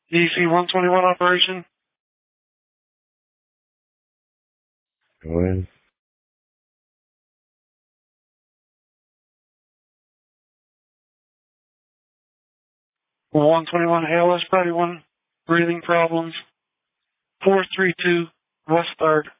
DC-121 operation. Go in. 121 ALS, probably one breathing problems. 432 West Start.